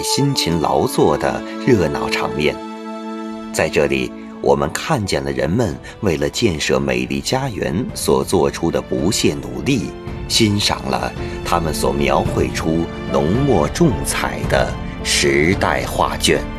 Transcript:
辛勤劳作的热闹场面。在这里，我们看见了人们为了建设美丽家园所做出的不懈努力，欣赏了他们所描绘出浓墨重彩的时代画卷。